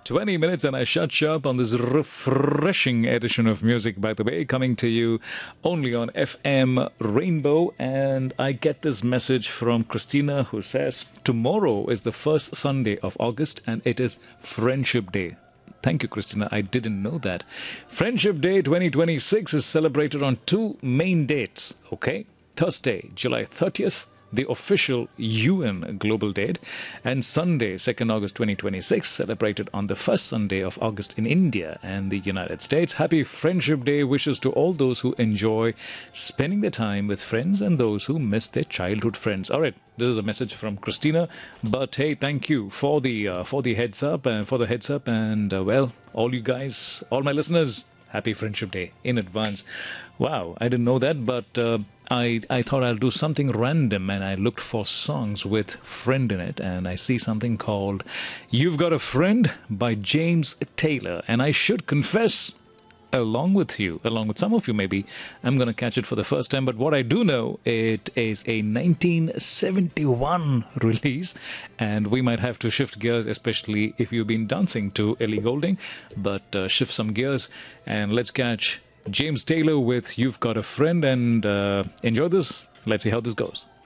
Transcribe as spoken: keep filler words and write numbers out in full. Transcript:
twenty minutes and I shut shop on this refreshing edition of Music, by the way, coming to you only on F M Rainbow. And I get this message from Christina who says, tomorrow is the first Sunday of August and it is Friendship Day. Thank you, Christina. I didn't know that. Friendship Day twenty twenty-six is celebrated on two main dates, okay? Thursday, July thirtieth, the official U N Global Date, and Sunday, second August twenty twenty-six, celebrated on the first Sunday of August in India and the United States. Happy Friendship Day wishes to all those who enjoy spending their time with friends and those who miss their childhood friends. All right, this is a message from Christina, but hey, thank you for the uh, for the heads up and for the heads up, and uh, well, all you guys, all my listeners, happy Friendship Day in advance. Wow, I didn't know that, but uh, I, I thought I'll do something random, and I looked for songs with friend in it, and I see something called You've Got a Friend by James Taylor. And I should confess, along with you, along with some of you maybe, I'm going to catch it for the first time. But what I do know, it is a nineteen seventy-one release, and we might have to shift gears, especially if you've been dancing to Ellie Goulding. But uh, shift some gears, and let's catch James Taylor with You've Got a Friend, and uh, enjoy this. Let's see how this goes.